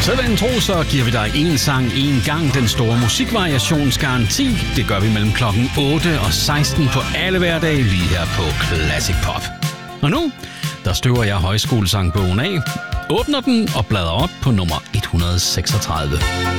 Ventro, så giver vi dig en sang en gang, den store musikvariationsgaranti. Det gør vi mellem klokken 8 og 16 på alle hverdage lige her på Classic Pop. Og nu, der støver jeg højskolesangbogen af, åbner den og bladrer op på nummer 136.